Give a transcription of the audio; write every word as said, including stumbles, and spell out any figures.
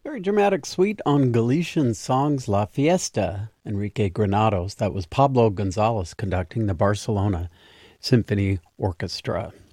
Very dramatic suite on Galician songs La Fiesta, Enrique Granados. That was Pablo Gonzalez conducting the Barcelona Symphony Orchestra.